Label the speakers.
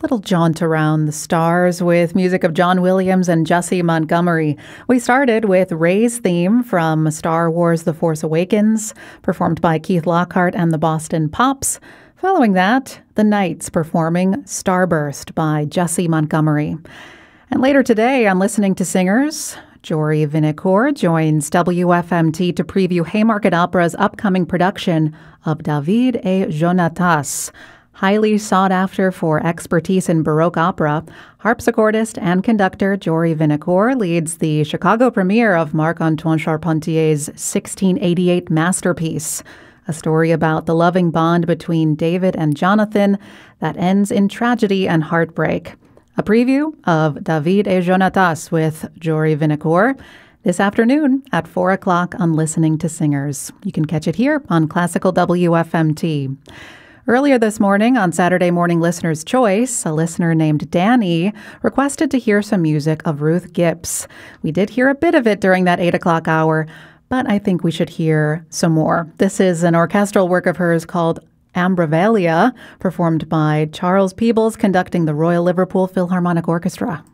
Speaker 1: Little jaunt around the stars with music of John Williams and Jessie Montgomery. We started with Rey's theme from Star Wars The Force Awakens, performed by Keith Lockhart and the Boston Pops. Following that, The Knights performing Starburst by Jessie Montgomery. And later today on Listening to Singers, Jory Vinacour joins WFMT to preview Haymarket Opera's upcoming production of David et Jonatas. Highly sought after for expertise in Baroque opera, harpsichordist and conductor Jory Vinacour leads the Chicago premiere of Marc-Antoine Charpentier's 1688 masterpiece, a story about the loving bond between David and Jonathan that ends in tragedy and heartbreak. A preview of David et Jonatas with Jory Vinacour this afternoon at 4 o'clock on Listening to Singers. You can catch it here on Classical WFMT. Earlier this morning on Saturday Morning Listener's Choice, a listener named Danny requested to hear some music of Ruth Gibbs. We did hear a bit of it during that 8 o'clock hour, but I think we should hear some more. This is an orchestral work of hers called Ambravelia, performed by Charles Peebles conducting the Royal Liverpool Philharmonic Orchestra.